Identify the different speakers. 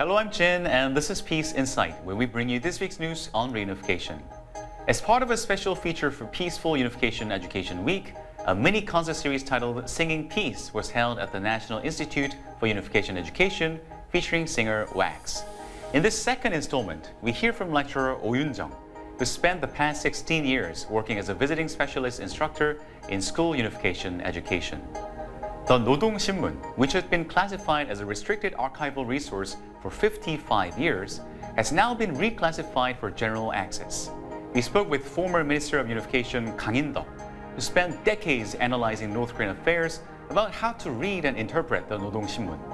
Speaker 1: Hello, I'm Jin, and this is Peace Insight, where we bring you this week's news on reunification. As part of a special feature for Peaceful Unification Education Week, a mini concert series titled Singing Peace was held at the National Institute for Unification Education, featuring singer Wax. In this second installment, we hear from lecturer Oh Yoon-jung, who spent the past 16 years working as a visiting specialist instructor in school unification education. The Nodong Sinmun, which has been classified as a restricted archival resource for 55 years, has now been reclassified for general access. We spoke with former Minister of Unification Kang In-deok, who spent decades analyzing North Korean affairs, about how to read and interpret the Nodong Sinmun.